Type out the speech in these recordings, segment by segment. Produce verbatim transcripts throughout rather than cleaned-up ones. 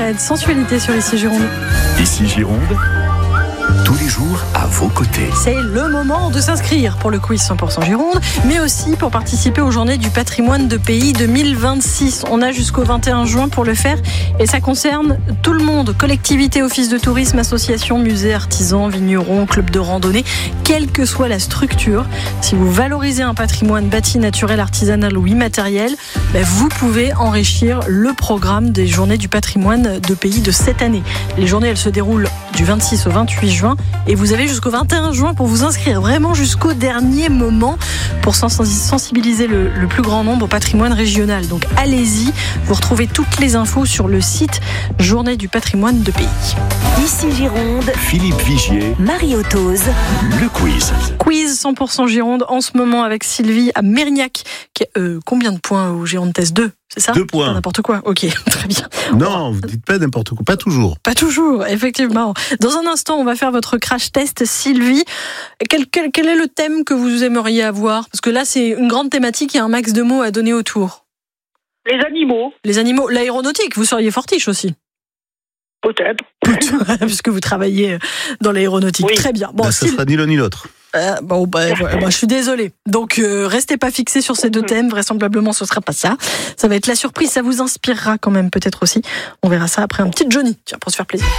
Red, sensualité sur Ici Gironde. Ici Gironde, tous les jours à vos côtés. C'est le moment de s'inscrire pour le quiz cent pour cent Gironde, mais aussi pour participer aux Journées du patrimoine de pays deux mille vingt-six. On a jusqu'au vingt et un juin pour le faire et ça concerne tout le monde. Collectivités, offices de tourisme, associations, musées, artisans, vignerons, clubs de randonnée, quelle que soit la structure. Si vous valorisez un patrimoine bâti, naturel, artisanal ou immatériel, ben vous pouvez enrichir le programme des Journées du patrimoine de pays de cette année. Les journées, elles se déroulent du vingt-six au vingt-huit juin et vous avez jusqu'au vingt et un juin pour vous inscrire, vraiment jusqu'au dernier moment pour sensibiliser le, le plus grand nombre au patrimoine régional. Donc allez-y, vous retrouvez toutes les infos sur le site Journée du patrimoine de pays. Ici Gironde, Philippe Vigier, Marie Autoz, le quiz. Quiz cent pour cent Gironde en ce moment avec Sylvie à Mérignac. Qui a, euh, combien de points au Gironde Test? Deux, c'est ça? Deux points. Pas n'importe quoi, ok, très bien. Non, vous dites pas n'importe quoi, pas toujours. Pas toujours, effectivement. Dans un instant, on va faire votre crash test, Sylvie. Quel, quel, quel est le thème que vous aimeriez avoir? Parce que là, c'est une grande thématique, il y a un max de mots à donner autour. Les animaux, Les animaux, l'aéronautique, vous seriez fortiche aussi. peut-être. Puisque vous travaillez dans l'aéronautique. Oui. Très bien. Bon, Bah, ça Syl- sera ni l'un ni l'autre. Euh, bon, bah, voilà, bah, je suis désolée. Donc, euh, restez pas fixés sur ces deux thèmes. Vraisemblablement, ce sera pas ça. Ça va être la surprise. Ça vous inspirera quand même, peut-être aussi. On verra ça après un petit Johnny. Tiens, pour se faire plaisir.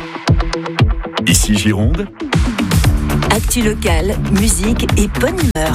Ici Gironde, actu locale, musique et bonne humeur.